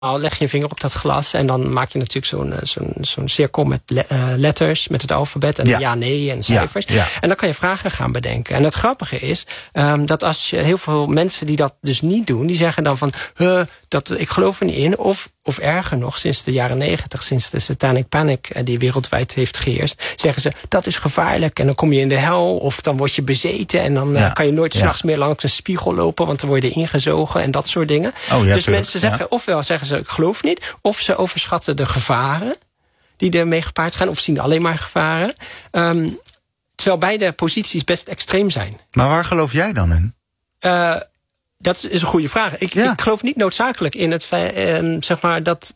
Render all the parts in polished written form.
leg je vinger op dat glas en dan maak je natuurlijk zo'n cirkel met letters, met het alfabet en ja, nee en cijfers. Ja. En dan kan je vragen gaan bedenken. En het grappige is dat als je heel veel mensen die dat dus niet doen, die zeggen dan van ik geloof er niet in. Of erger nog, sinds de jaren 90, sinds de Satanic Panic die wereldwijd heeft geheerst, zeggen ze dat is gevaarlijk en dan kom je in de hel of dan word je bezeten en dan kan je nooit 's nachts meer langs een spiegel lopen, want dan word je ingezogen en dat soort dingen. Dus mensen zeggen, ofwel zeggen ze ik geloof niet, of ze overschatten de gevaren die ermee gepaard gaan, of zien alleen maar gevaren. Terwijl beide posities best extreem zijn. Maar waar geloof jij dan in? Dat is een goede vraag. Ik geloof niet noodzakelijk in het zeg maar dat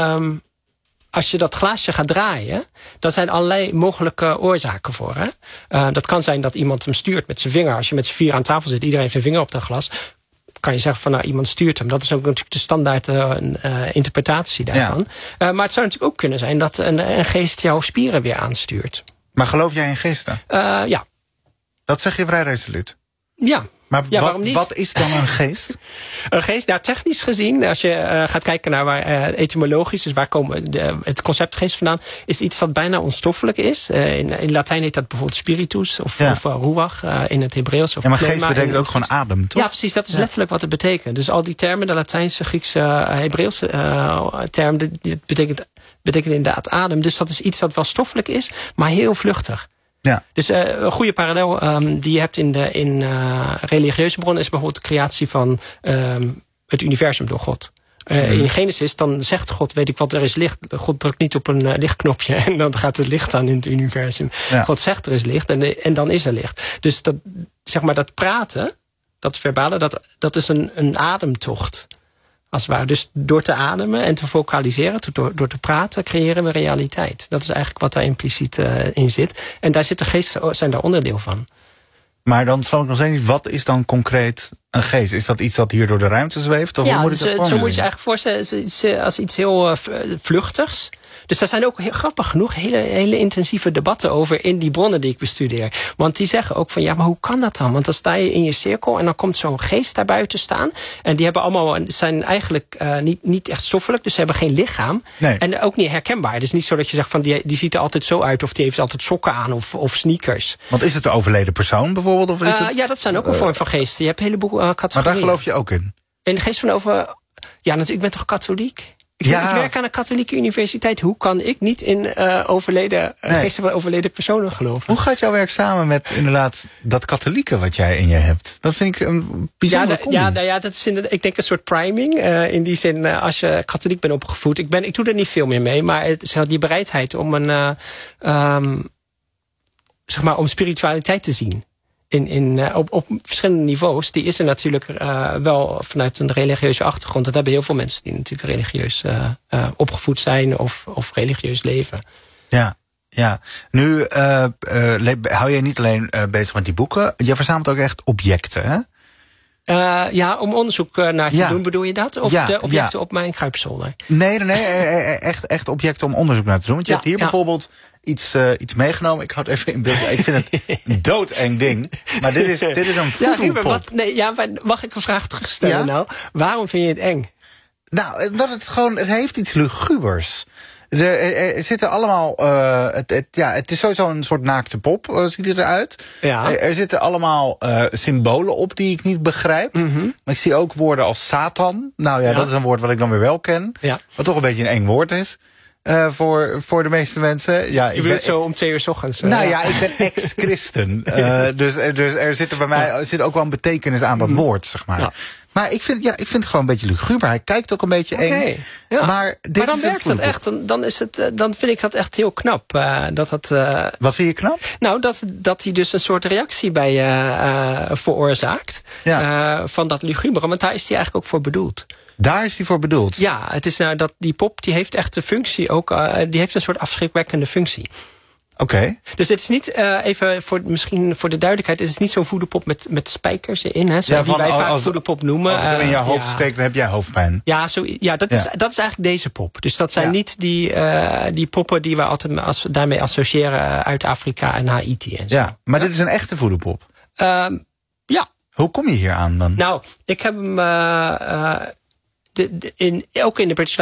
als je dat glaasje gaat draaien, dan zijn allerlei mogelijke oorzaken voor. Hè? Dat kan zijn dat iemand hem stuurt met zijn vinger. Als je met z'n vier aan tafel zit, iedereen heeft zijn vinger op dat glas, kan je zeggen van iemand stuurt hem. Dat is ook natuurlijk de standaard interpretatie daarvan. Ja. Maar het zou natuurlijk ook kunnen zijn dat een geest jouw spieren weer aanstuurt. Maar geloof jij in geesten? Ja. Dat zeg je vrij resoluut. Ja. Maar wat is dan een geest? Een geest, nou technisch gezien, als je gaat kijken naar waar etymologisch, dus waar het concept geest vandaan, is iets wat bijna onstoffelijk is. In Latijn heet dat bijvoorbeeld spiritus of ruach in het Hebreeuws. Maar geest betekent ook gewoon adem, toch? Ja, precies, dat is letterlijk wat het betekent. Dus al die termen, de Latijnse, Griekse, Hebreeuwse termen, dit betekent inderdaad adem. Dus dat is iets dat wel stoffelijk is, maar heel vluchtig. Ja. Dus een goede parallel die je hebt in religieuze bronnen is bijvoorbeeld de creatie van het universum door God. In Genesis dan zegt God, weet ik wat, er is licht. God drukt niet op een lichtknopje en dan gaat het licht aan in het universum. Ja. God zegt er is licht en dan is er licht. Dus dat, zeg maar, dat praten, dat verbale, dat is een ademtocht. Als het ware. Dus door te ademen en te vocaliseren, door te praten, creëren we realiteit. Dat is eigenlijk wat daar impliciet in zit. En daar zitten geesten, zijn daar onderdeel van. Maar dan zal ik nog steeds niet, wat is dan concreet een geest? Is dat iets dat hier door de ruimte zweeft? Of ja, moet zo moet je je eigenlijk voorstellen als iets heel vluchtigs. Dus daar zijn ook grappig genoeg hele intensieve debatten over in die bronnen die ik bestudeer. Want die zeggen ook van ja, maar hoe kan dat dan? Want dan sta je in je cirkel en dan komt zo'n geest daar buiten staan. En die zijn eigenlijk niet echt stoffelijk, dus ze hebben geen lichaam. Nee. En ook niet herkenbaar. Het is niet zo dat je zegt van die ziet er altijd zo uit of die heeft altijd sokken aan of sneakers. Want is het de overleden persoon bijvoorbeeld? Of is het, ja, dat zijn ook een vorm van geesten. Je hebt een heleboel categorieën. Maar daar geloof je ook in? In de geest van ja, natuurlijk, ik ben toch katholiek? Ik werk aan een katholieke universiteit. Hoe kan ik niet in geesten van overleden personen geloven? Hoe gaat jouw werk samen met inderdaad dat katholieke wat jij in je hebt? Dat vind ik een bijzondere combi. Ja, dat is ik denk een soort priming. In die zin, als je katholiek bent opgevoed. Ik doe er niet veel meer mee. Maar die bereidheid om om spiritualiteit te zien. Op verschillende niveaus, die is er natuurlijk wel vanuit een religieuze achtergrond. Dat hebben heel veel mensen die natuurlijk religieus opgevoed zijn of religieus leven. Ja. Nu hou jij niet alleen bezig met die boeken, je verzamelt ook echt objecten, hè? Ja, om onderzoek naar te doen, bedoel je dat? Of de objecten op mijn kruipzolder? Nee, echt objecten om onderzoek naar te doen. Want je hebt hier bijvoorbeeld iets meegenomen. Ik houd het even in beeld. Ik vind het een doodeng ding. Maar dit is een voedelpop. Mag ik een vraag terugstellen nou? Waarom vind je het eng? Nou, omdat het heeft iets lugubers. Er zitten allemaal, het is sowieso een soort naakte pop, ziet het eruit. Ja. Er zitten allemaal symbolen op die ik niet begrijp. Mm-hmm. Maar ik zie ook woorden als Satan. Nou ja, dat is een woord wat ik dan weer wel ken. Ja. Wat toch een beetje een eng woord is. Voor de meeste mensen. Ja, je bedoelt zo om 2 uur 's ochtends. Ik ben ex-christen. Dus er zit bij mij zit ook wel een betekenis aan dat woord, zeg maar. Ja. Maar ik vind het gewoon een beetje luguber. Hij kijkt ook een beetje eng. Ja. Maar dan werkt het echt. Dan vind ik dat echt heel knap. Wat vind je knap? Nou, dat hij dus een soort reactie bij je veroorzaakt. Ja. Van dat lugubere. Want daar is hij eigenlijk ook voor bedoeld. Daar is hij voor bedoeld? Ja, het is nou dat die pop die heeft echt de functie ook. Die heeft een soort afschrikwekkende functie. Oké. Dus het is niet, misschien voor de duidelijkheid, het is niet zo'n voederpop met spijkers erin. Hè, die wij vaak voederpop noemen. Als ik hem in je hoofd steek, dan heb jij hoofdpijn. Ja, dat is eigenlijk deze pop. Dus dat zijn niet die poppen die we altijd daarmee associëren uit Afrika en Haiti en zo. Ja, maar dit is een echte voederpop? Ja. Hoe kom je hier aan dan? Nou, ik heb hem ook in de British